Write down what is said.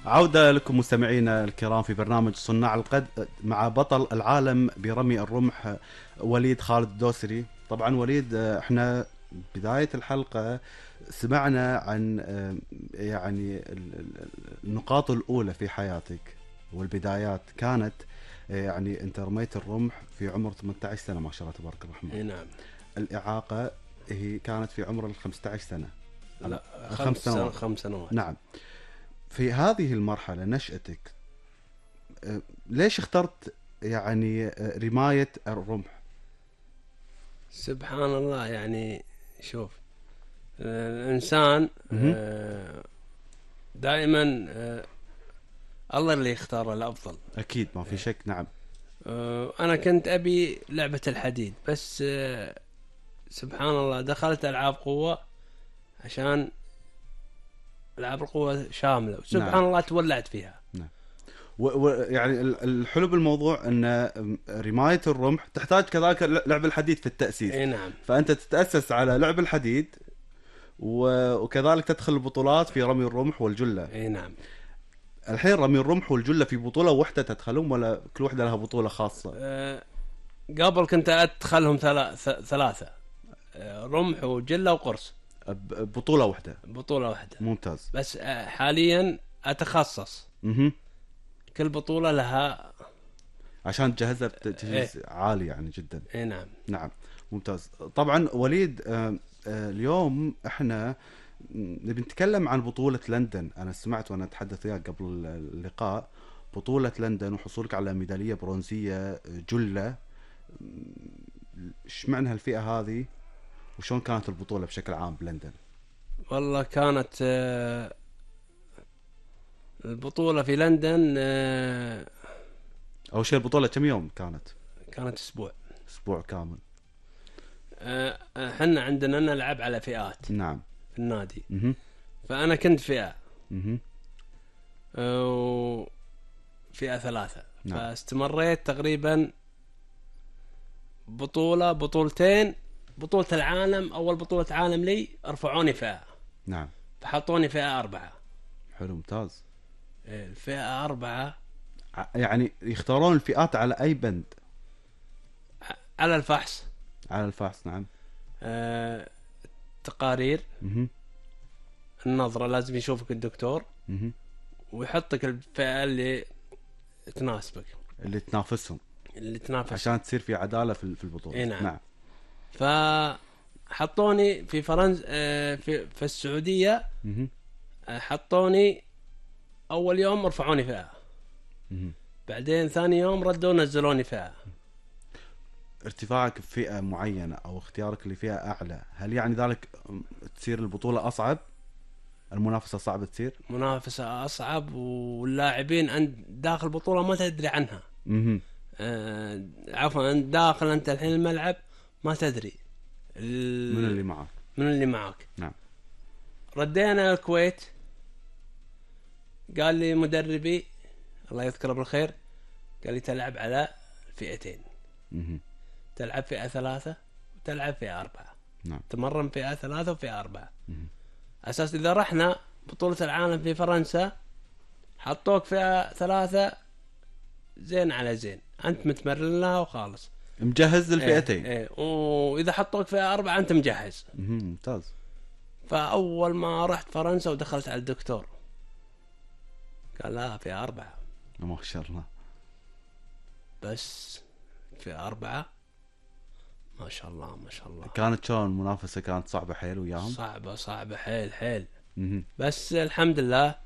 عودة لكم مستمعينا الكرام في برنامج صناع القد مع بطل العالم برمي الرمح وليد خالد الدوسري. طبعا وليد، احنا بداية الحلقة سمعنا عن يعني النقاط الأولى في حياتك والبدايات كانت يعني انت رميت الرمح في عمر 18 سنة، ما شاء الله تبارك الرحمن. نعم. الإعاقة هي كانت في عمر 15 سنة. لا، 5 سنوات. 5 سنوات. نعم. في هذه المرحلة نشأتك، ليش اخترت يعني رماية الرمح؟ سبحان الله، يعني شوف، الإنسان دائما الله اللي يختار الأفضل. أكيد ما في شك. نعم. أنا كنت أبي لعبة الحديد، بس سبحان الله دخلت ألعاب قوة عشان ألعاب القوة شاملة، وسبحان نعم. الله تولعت فيها. نعم. يعني الحلو بالموضوع أن رماية الرمح تحتاج كذلك لعب الحديد في التأسيس. نعم. فأنت تتأسس على لعب الحديد وكذلك تدخل البطولات في رمي الرمح والجلة. نعم. الحين رمي الرمح والجلة في بطولة واحدة تدخلهم ولا كل واحدة لها بطولة خاصة؟ قبل كنت أدخلهم ثلاثة، رمح وجلة وقرص. بطولة واحدة. بطولة واحدة. ممتاز. بس حاليا أتخصص. كل بطولة لها عشان تجهزها بتجهيز عالي يعني جدا. نعم. نعم. ممتاز. طبعا وليد، اليوم احنا نبي نتكلم عن بطولة لندن. انا سمعت وانا اتحدث وياك قبل اللقاء بطولة لندن وحصولك على ميدالية برونزية جلة. ايش معنى هالفئة هذه وشون كانت البطولة بشكل عام بلندن؟ والله كانت البطولة في لندن اول شيء البطولة كم يوم كانت؟ كانت أسبوع. اسبوع كامل. احنا عندنا نلعب على فئات. نعم. في النادي. فأنا كنت فئة. فئة 3. نعم. فاستمريت تقريبا بطولتين. بطولة العالم، أول بطولة عالم لي رفعوني فئة. نعم. فحطوني فئة 4. حلو. ممتاز. الفئة 4 يعني يختارون الفئات على أي بند؟ على الفحص. على الفحص. نعم. تقارير. النظرة لازم يشوفك الدكتور ويحطك الفئة اللي تناسبك، اللي تنافسهم، اللي تنافس عشان تصير في عدالة في البطولة. نعم. نعم. فحطوني في فرنسا، في السعودية. حطوني أول يوم رفعوني فئة. بعدين ثاني يوم ردوا نزلوني فئة. ارتفاعك بفئة معينة أو اختيارك لفئة أعلى، هل يعني ذلك تصير البطولة أصعب؟ المنافسة صعبة تصير؟ منافسة أصعب، واللاعبين عند داخل البطولة ما تدري عنها. عفوا، أنت داخل أنت الحين الملعب ما تدري من اللي معك. من اللي معك. نعم. ردينا الكويت، قال لي مدربي الله يذكره بالخير، قال لي تلعب على فئتين. تلعب فئة 3 وتلعب فئة 4. نعم. تمرن فئة 3 وفئة 4. أساس إذا رحنا بطولة العالم في فرنسا حطوك فئة 3 زين على زين، أنت متمرن لها وخالص، مجهز للفئتين. وإذا حطوك فئة 4 أنت مجهز. ممتاز. فأول ما رحت فرنسا ودخلت على الدكتور قال لا، فئة 4. ما شاء الله. بس فئة 4 ما شاء الله ما شاء الله. كانت شلون المنافسة؟ كانت صعبة حيل وياهم؟ صعبة حيل. بس الحمد لله